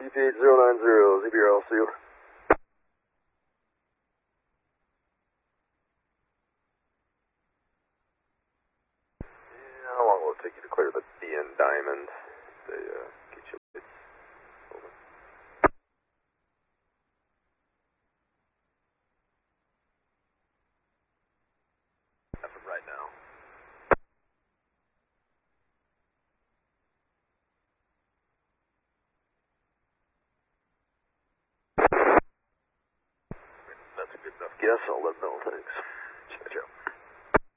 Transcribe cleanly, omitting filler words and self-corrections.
CP8090, ZBRLC. How long will it take you to clear the DN Diamond? They get you lights. Over. That's it right now. That's a good enough guess. I'll let know. Thanks.